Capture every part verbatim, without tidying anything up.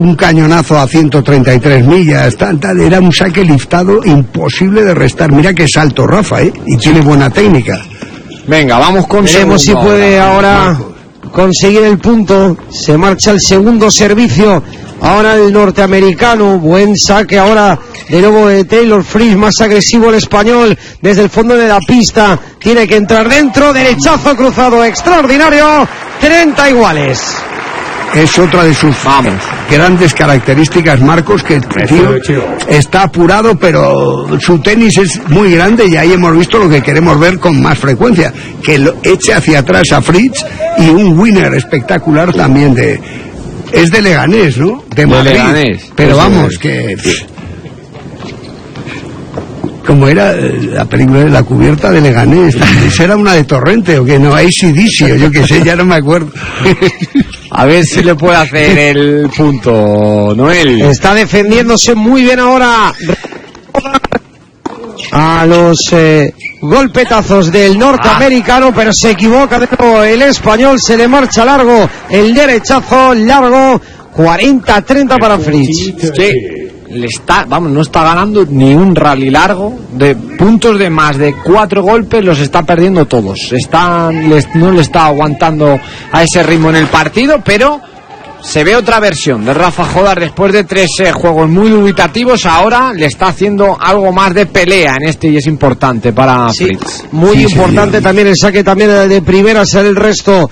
un cañonazo a ciento treinta y tres millas, tal, tal, era un saque liftado imposible de restar. Mira qué salto Rafa, ¿eh? Y tiene buena técnica. Venga, vamos con Veremos si puede ahora conseguir el punto. Se marcha el segundo servicio. Ahora el norteamericano. Buen saque ahora de nuevo de Taylor Fritz. Más agresivo el español desde el fondo de la pista. Tiene que entrar dentro. Derechazo cruzado extraordinario. treinta iguales. Es otra de sus Vamos. grandes características, Marcos, que el tío está apurado, pero su tenis es muy grande y ahí hemos visto lo que queremos ver con más frecuencia, que lo eche hacia atrás a Fritz y un winner espectacular también de... Es de Leganés, ¿no? De Madrid. De Leganés. Pero Eso vamos, es. que... Como era la película de La cubierta de Leganés, ¿esa era una de Torrente o que no? A C D C o yo qué sé, ya no me acuerdo. A ver si le puede hacer el punto, Noel. Está defendiéndose muy bien ahora a los eh, golpetazos del norteamericano, ah. pero se equivoca de nuevo el español. Se le marcha largo el derechazo largo. cuarenta a treinta para Fritz. Sí. Le está, vamos, no está ganando ni un rally largo, de puntos de más de cuatro golpes los está perdiendo todos. Está, les, no le está aguantando a ese ritmo en el partido, pero se ve otra versión de Rafa Jodar después de tres eh, juegos muy dubitativos. Ahora le está haciendo algo más de pelea en este y es importante para sí, Fritz. Muy sí, importante sí, también el saque también de primera, ser el resto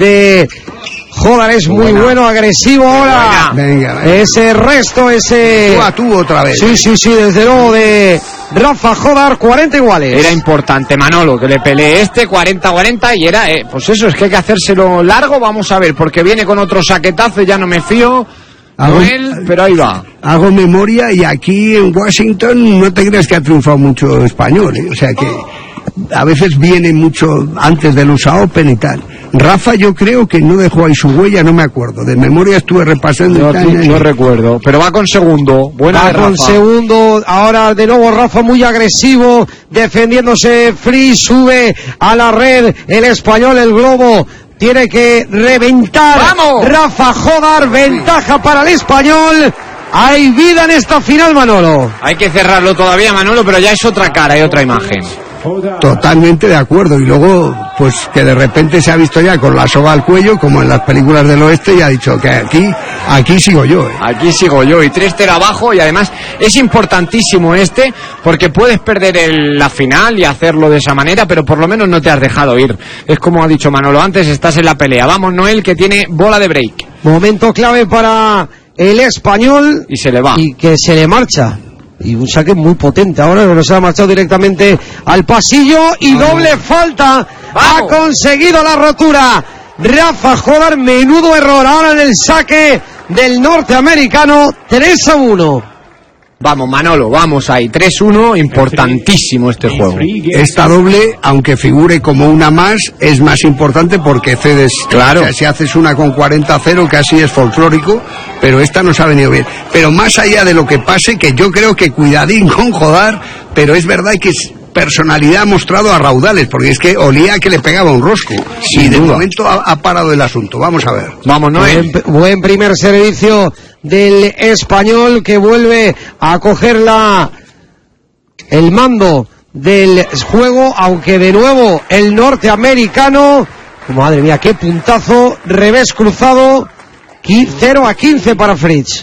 de Jodar es muy Buena. bueno, agresivo ahora. Venga, venga. Ese resto, ese... Tú a tú otra vez. Sí, sí, sí, desde luego de Rafa Jodar, cuarenta iguales. Era importante, Manolo, que le pelee este, cuarenta cuarenta, y era, eh, pues eso, es que hay que hacérselo largo, vamos a ver, porque viene con otro saquetazo, ya no me fío, hago, Noel, pero ahí va. Hago memoria y aquí en Washington no te creas que ha triunfado mucho español, ¿eh? O sea que a veces viene mucho antes del U S A Open y tal. Rafa yo creo que no dejó ahí su huella, no me acuerdo, de memoria estuve repasando. No, y tal, no recuerdo, pero va con segundo, buena va de Rafa. con segundo, ahora de nuevo Rafa muy agresivo, defendiéndose, Free sube a la red, el español, el globo, tiene que reventar. ¡Vamos! Rafa Jodar, ventaja para el español. Hay vida en esta final, Manolo. Hay que cerrarlo todavía, Manolo, pero ya es otra cara y otra imagen. Totalmente de acuerdo, y luego pues que de repente se ha visto ya con la soga al cuello como en las películas del oeste y ha dicho que aquí aquí sigo yo, ¿eh? Aquí sigo yo, y tres cero abajo, y además es importantísimo este porque puedes perder el, la final y hacerlo de esa manera, pero por lo menos no te has dejado ir. Es como ha dicho Manolo antes, estás en la pelea. Vamos, Noel, que tiene bola de break. Momento clave para el español y se le va y que se le marcha. Y un saque muy potente ahora, que nos ha marchado directamente al pasillo y ¡vamos! Doble falta. ¡Vamos! Ha conseguido la rotura Rafa Jodar, menudo error ahora en el saque del norteamericano. Tres a uno. Vamos, Manolo, vamos ahí, tres uno, importantísimo este juego. Esta doble, aunque figure como una más, es más importante porque cedes. Claro. O sea, si haces una con cuarenta a cero, casi es folclórico, pero esta nos ha venido bien. Pero más allá de lo que pase, que yo creo que cuidadín con Jodar, pero es verdad que es personalidad ha mostrado a raudales, porque es que olía que le pegaba un rosco. Sin y de duda. momento ha, ha parado el asunto. Vamos a ver. Vamos, Noel. Buen, buen primer servicio del español, que vuelve a coger la, el mando del juego, aunque de nuevo el norteamericano, madre mía, qué puntazo, revés cruzado, cero a quince para Fritz.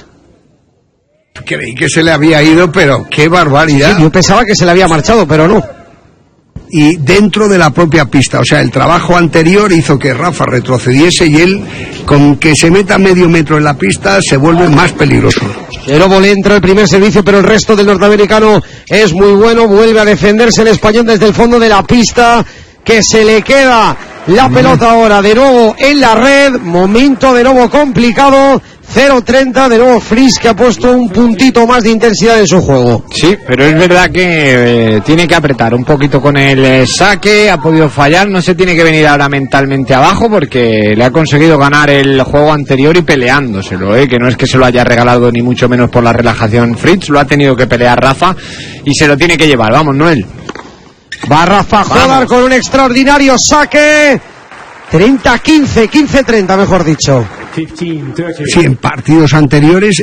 Creí que se le había ido, pero qué barbaridad. Sí, yo pensaba que se le había marchado, pero no. Y dentro de la propia pista, o sea, el trabajo anterior hizo que Rafa retrocediese y él, con que se meta medio metro en la pista, se vuelve más peligroso. De nuevo le entra el primer servicio, pero el resto del norteamericano es muy bueno. Vuelve a defenderse el español desde el fondo de la pista, que se le queda la pelota ahora de nuevo en la red. Momento de nuevo complicado. cero treinta, de nuevo Fritz, que ha puesto un puntito más de intensidad en su juego. Sí, pero es verdad que eh, tiene que apretar un poquito con el eh, saque, ha podido fallar, no se tiene que venir ahora mentalmente abajo porque le ha conseguido ganar el juego anterior y peleándoselo, eh, que no es que se lo haya regalado ni mucho menos por la relajación Fritz, lo ha tenido que pelear Rafa y se lo tiene que llevar. Vamos, Noel. Va Rafa Jodar con un extraordinario saque. treinta a quince, quince a treinta mejor dicho. Sí, en partidos anteriores